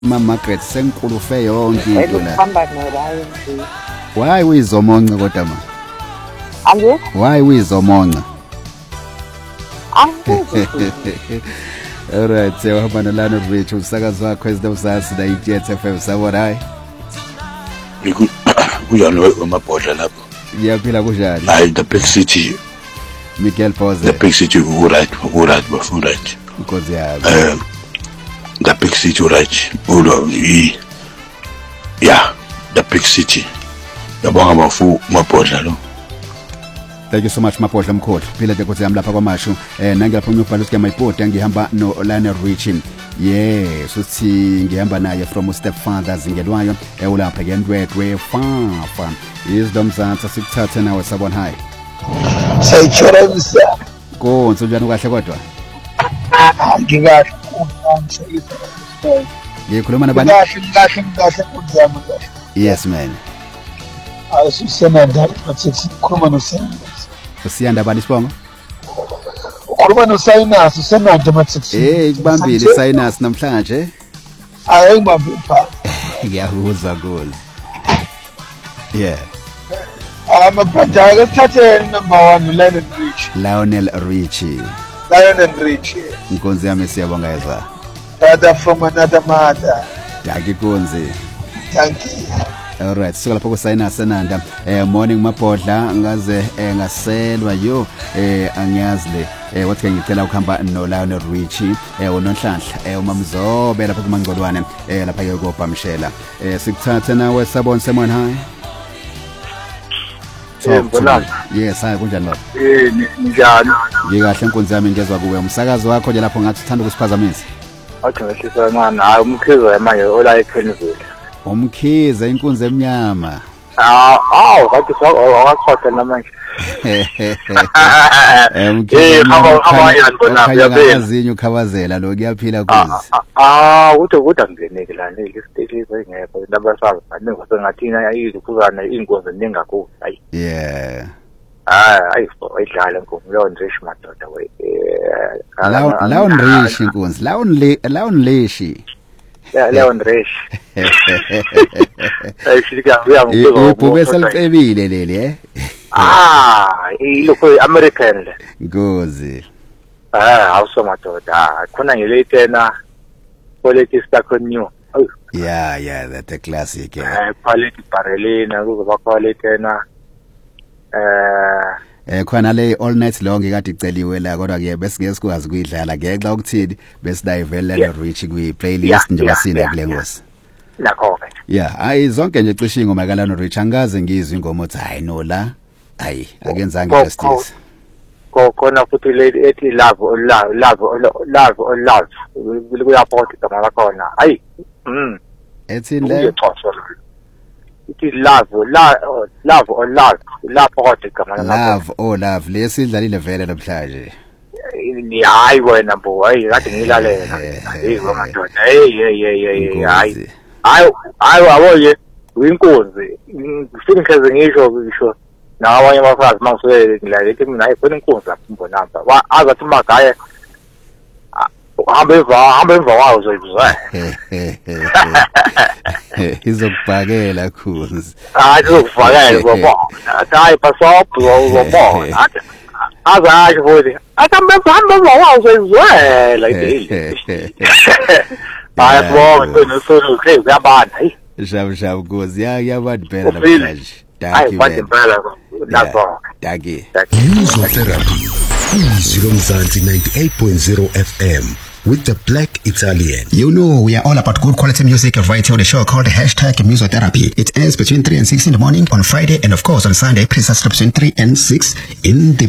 Mama Margaret senkulufe yonke into la. Ngihamba nolayo nje. Why uyizomonqa kodwa ma? Anje? Why uyizomonqa? Alright, siyahamba nolano Rich umsakazo wakho ezinomsasi na iJet FM sabona hayi. Kuyona wamabhodla lapho. Ngiyaphila kunjani? Hayi the big city. Miguel Pose. The big city right bafuna nje. Inkosi yami. The big city right. Yeah, the big city. Yabonga bafu mabhodla lo. Thank you so much mabhodla mkhulu. Phila nje nkosi yami lapha kwamashu. Nangiyapha ukubhala ukuthi mayipoti ngihamba no Lionel Richie. Yes, uthi ngihamba naye from stepfather zingelwayo ulapha ke Ndwedwe fafa. Izdomzansi sikuthathe nawe sabona hayi. Sayitshoremisa. Konke njani kahle kodwa? Ngikahle. Ngikhuluma nabani? Kahle kunjani kahle. Yes man. Ayisusenanda bathi sikhuluma noSayinasi. Usiyanda bani sibongo? Ukhuluma noSayinasi usenanda bathi. Kubambile Sayinasi namhlanje. Hayi ngibambe pha. Ngiyakuzwa kulo. Yeah. Amabhadala thathe number 1 Lionel Richie. Inkonzi yami siyabonga yeza. Brother from another mother. Yaki konzi. Thank you. Alright, so lapho kusayina senanda morning mabhodla ngaze ngaselwa yo angiyazi le wathi ngicela ukuhamba no Lionel Richie uNonhlanhla umamzobe lapha kuMangcolwane lapha ke koBhamshela sikuthathe nawe sabona semon high. Yes, hayi kunjani lo? Njani? Ngikahle inkonzi yami ngezwe kuwe umsakazo wakho nje lapho ngathi uthanda ukusiphazamisa. Athi ngehlisa manje hayi umkhizo manje ola ePenville. Umkhize inkunzi emnyama. Bathi awakhohle namanje. Umkhize yazinyo ukhabazela lo kuyaphila kuzi. Uthi ngizeneke la lesiteji engekho labasazi baningi sengathina izikhuzana ingozi ningakhulu hayi. Yeah. Ayidlala inkomo Lionel Richie madoda we. Lionel Richie inkunzi. Lionel Richie. Lionel Richie. Ubube selicebile leli ilokho American le. Ngozi. Awusomadoda. Khona ngelethena politics takho new. Yeah, that's a classic. Quality Barelina kuzoba quality na khona le all night long ikade iceliwe la kodwa ke bese sikwazi kuyidlala ngenxa ukuthini besidayivela le Richie kwi playlist nje basina kule ngosi. Nakho ke. Yeah, hayi zonke nje cishe ingoma kaLionel Richie angaze ngizwe ingoma othi hayi no la. Hayi akenzange justice. Khona futhi le ethi love kuyaphoqa igama lakhona. Hayi. Ethi le It love lesidlalile vele namhlanje. Hayi wena mbo hayi kade ngilalela. Hey madoda. Hayi waboye uyinkunzi. Ngifike ngeze ngisho nawanye abafazi mangisuke ngilalele mina hayi khona inkunzi lapho mbonamba. Azathi magaya hamba emva wawo uzozizwa. Izokubhakela khunzi. Izokubhakela baba. Hayi pasopho baba. Azasho futhi. Hamba emva wawo uzozizwa like. Hayi baba nosolo kuyabana. Shabu gozi yabantu phela namhlanje. Hayi bantu phela lapho. Dagi. Muso Therapy. Izilo Mzansi 98.0 FM. With the Black Italian. You know, we are all about good quality music right here on the show called #Musotherapy. It ends between 3 and 6 in the morning on Friday and of course on Sunday, precisely between 3 and 6 in the